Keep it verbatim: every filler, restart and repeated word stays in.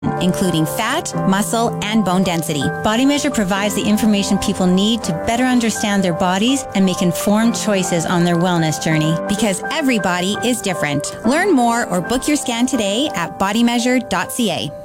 including fat, muscle, and bone density. Body Measure provides the information people need to better understand their bodies and make informed choices on their wellness journey, because every body is different. Learn more or book your scan today at body measure dot c a.